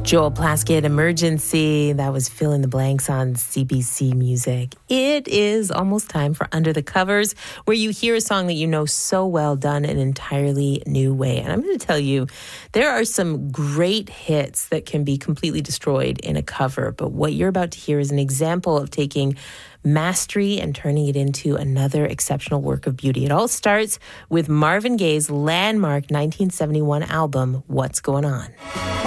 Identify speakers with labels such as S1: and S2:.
S1: Joel Plaskett, Emergency. That was Fill in the Blanks on CBC Music. It is almost time for Under the Covers, where you hear a song that you know so well done an entirely new way. And I'm going to tell you, there are some great hits that can be completely destroyed in a cover. But what you're about to hear is an example of taking mastery and turning it into another exceptional work of beauty. It all starts with Marvin Gaye's landmark 1971 album, What's Going On.